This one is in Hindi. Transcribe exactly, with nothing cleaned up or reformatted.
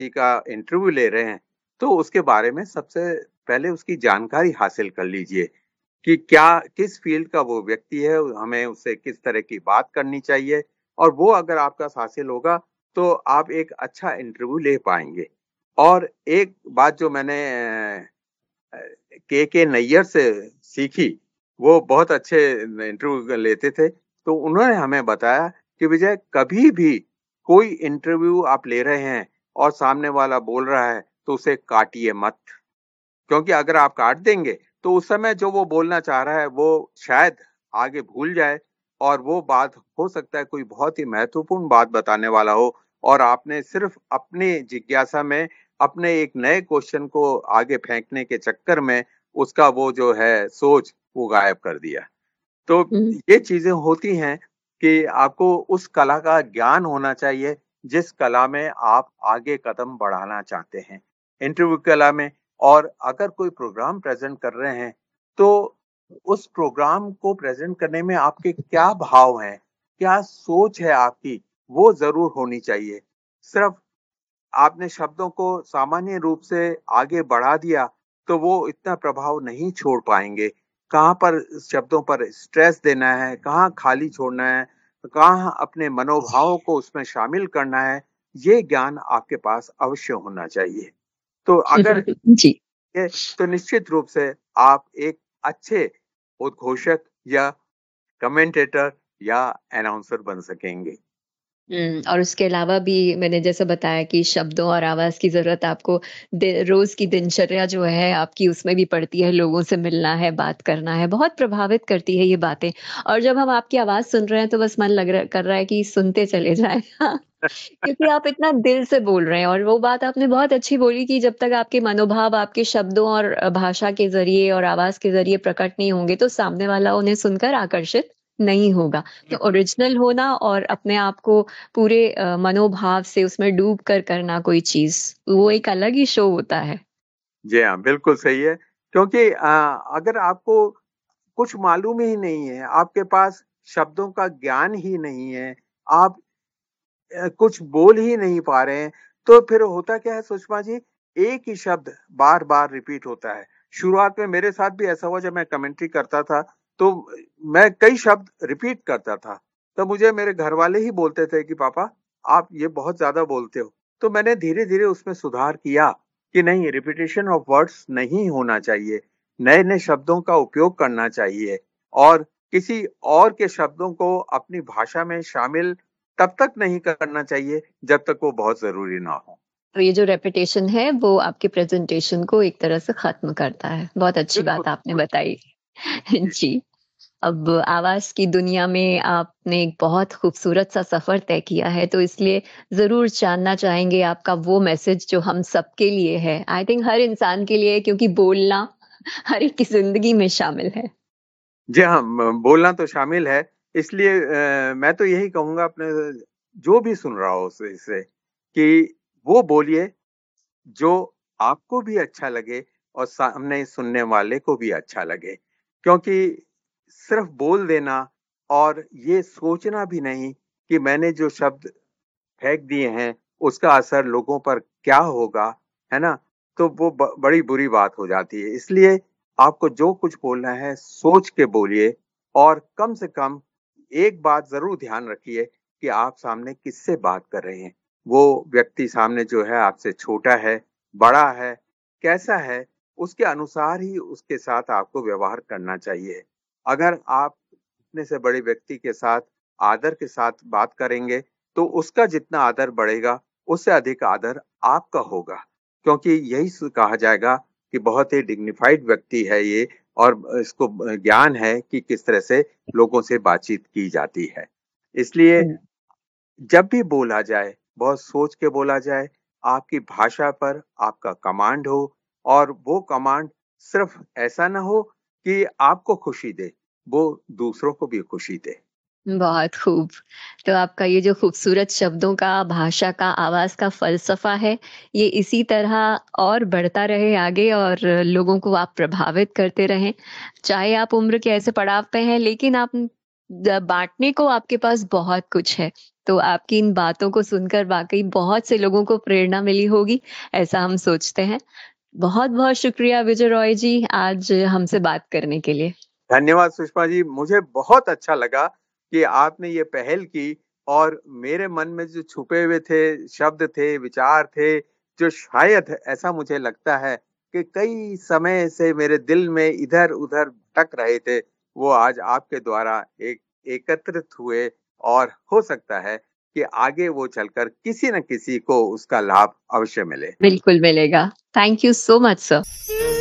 किसी का इंटरव्यू ले रहे हैं, तो उसके बारे में सबसे पहले उसकी जानकारी हासिल कर लीजिए कि क्या किस फील्ड का वो व्यक्ति है, हमें उससे किस तरह की बात करनी चाहिए, और वो अगर आपका हासिल होगा तो आप एक अच्छा इंटरव्यू ले पाएंगे। और एक बात जो मैंने के के नैयर से सीखी, वो बहुत अच्छे इंटरव्यू लेते थे, तो उन्होंने हमें बताया कि विजय, कभी भी कोई इंटरव्यू आप ले रहे हैं और सामने वाला बोल रहा है तो उसे काटिए मत, क्योंकि अगर आप काट देंगे तो उस समय जो वो बोलना चाह रहा है वो शायद आगे भूल जाए, और वो बात हो सकता है कोई बहुत ही महत्वपूर्ण बात बताने वाला हो, और आपने सिर्फ अपनी जिज्ञासा में अपने एक नए क्वेश्चन को आगे फेंकने के चक्कर में उसका वो जो है सोच वो गायब कर दिया। तो हम्म। ये चीजें होती हैं कि आपको उस कला का ज्ञान होना चाहिए जिस कला में आप आगे कदम बढ़ाना चाहते हैं, इंटरव्यू कला में। और अगर कोई प्रोग्राम प्रेजेंट कर रहे हैं तो उस प्रोग्राम को प्रेजेंट करने में आपके क्या भाव हैं, क्या सोच है आपकी, वो जरूर होनी चाहिए। सिर्फ आपने शब्दों को सामान्य रूप से आगे बढ़ा दिया तो वो इतना प्रभाव नहीं छोड़ पाएंगे। कहाँ पर शब्दों पर स्ट्रेस देना है, कहाँ खाली छोड़ना है, कहाँ अपने मनोभावों को उसमें शामिल करना है, ये ज्ञान आपके पास अवश्य होना चाहिए। तो अगर जी। ये, तो निश्चित रूप से आप एक अच्छे उद्घोषक या कमेंटेटर या अनाउंसर बन सकेंगे। हुँ, और उसके अलावा भी मैंने जैसा बताया कि शब्दों और आवाज़ की ज़रूरत आपको दि रोज़ की दिनचर्या जो है आपकी उसमें भी पड़ती है, लोगों से मिलना है, बात करना है, बहुत प्रभावित करती है ये बातें। और जब हम आपकी आवाज़ सुन रहे हैं तो बस मन लग रहा कर रहा है कि सुनते चले जाएँ। क्योंकि आप इतना दिल से बोल रहे हैं और वो बात आपने बहुत अच्छी बोली कि जब तक आपके मनोभाव आपके शब्दों और अ, भाषा के ज़रिए और आवाज़ के ज़रिए प्रकट नहीं होंगे, तो सामने वाला उन्हें सुनकर आकर्षित नहीं होगा। तो बिल्कुल। ओरिजिनल होना और अपने आप को पूरे अ, मनोभाव से उसमें डूब कर करना कोई चीज़, वो एक अलग ही शो होता है। जी हाँ, बिल्कुल सही है। क्योंकि अ, अगर आपको कुछ मालूम ही नहीं है, आपके पास शब्दों का ज्ञान ही नहीं है, आप अ, कुछ बोल ही नहीं पा रहे हैं, तो फिर होता क्या है सुषमा जी, एक ही शब्द बार-बार रिपीट होता है। शुरुआत में मेरे साथ भी ऐसा हुआ, जब मैं कमेंट्री करता था, तो मैं कई शब्द रिपीट करता था। तो मुझे मेरे घरवाले ही बोलते थे कि पापा, आप ये बहुत ज़्यादा बोलते हो। तो मैंने धीरे-धीरे उसमें सुधार किया कि नहीं, रिपिटिशन ऑफ वर्ड्स नहीं होना चाहिए। नए-नए शब्दों का उपयोग करना चाहिए, और किसी और के शब्दों को अपनी भाषा में शामिल तब तक नहीं करना चाहिए जब तक वो बहुत ज़रूरी ना हो। तो ये जो रेपुटेशन है वो आपके प्रेज़ेंटेशन को एक तरह से ख़त्म करता है। बहुत अच्छी बिल्कुल, बात आपने बिल्कुल। बताई। जी। जी। अब आवाज़ की दुनिया में आपने एक बहुत खूबसूरत सा सफ़र तय किया है, तो इसलिए ज़रूर जानना चाहेंगे आपका वो मैसेज जो हम सबके लिए है। आई थिंक हर इंसान के लिए है क्योंकि बोलना हर एक की ज़िंदगी में शामिल है। जी हाँ, म बोलना तो शामिल है, इसलिए अ, मैं तो यही कहूँगा अपने जो भी सुन रहा हो उसे इसे, कि वो बोलिए जो आपको भी अच्छा लगे और सामने सुनने वाले को भी अच्छा लगे। क्योंकि सिर्फ बोल देना और ये सोचना भी नहीं कि मैंने जो शब्द फेंक दिए हैं, उसका असर लोगों पर क्या होगा, है ना? तो वो ब बड़ी बुरी बात हो जाती है। इसलिए आपको जो कुछ बोलना है, सोच के बोलिए, और कम से कम एक बात ज़रूर ध्यान रखिए कि आप सामने किससे बात कर रहे हैं। वो व्यक्ति सामने जो है आपसे छोटा है, बड़ा है, कैसा है, उसके अनुसार ही उसके साथ आपको व्यवहार करना चाहिए। अगर आप अपने से बड़े व्यक्ति के साथ आदर के साथ बात करेंगे, तो उसका जितना आदर बढ़ेगा, उससे अधिक आदर आपका होगा। क्योंकि यही स कहा जाएगा कि बहुत ही डिग्निफाइड व्यक्ति है ये, और इसको अ, ज्ञान है कि किस तरह से लोगों से बातचीत की जाती है। इसलिए हुँ। जब भी बोला जाए, बहुत सोच के बोला जाए, आपकी भाषा पर आपका कमांड हो, और वो कमांड सिर्फ ऐसा ना हो कि आपको खुशी दे, वो दूसरों को भी खुशी दे। बहुत खूब। तो आपका ये जो खूबसूरत शब्दों का, भाषा का, आवाज़ का फ़लसफ़ा है, ये इसी तरह और बढ़ता रहे आगे और लोगों को आप प्रभावित करते रहें। चाहे आप उम्र के ऐसे पड़ाव पे हैं, लेकिन आप द बाँटने को आपके पास बहुत कुछ है। तो आपकी इन बातों को सुनकर वाक़ई बहुत से लोगों को प्रेरणा मिली होगी, ऐसा हम सोचते हैं। बहुत-बहुत शुक्रिया विजय रॉय जी, आज हमसे बात करने के लिए। धन्यवाद सुषमा जी, मुझे बहुत अच्छा लगा कि आपने ये पहल की और मेरे मन में जो छुपे हुए थे, शब्द थे, विचार थे, जो शायद ऐसा मुझे लगता है कि कई समय से मेरे दिल में इधर-उधर भटक रहे थे, वो आज आपके द्वारा एक एकत्रित हुए और हो सकता है कि आगे वो चलकर किसी न किसी को उसका लाभ अवश्य मिले। बिल्कुल मिलेगा। Thank you so much sir.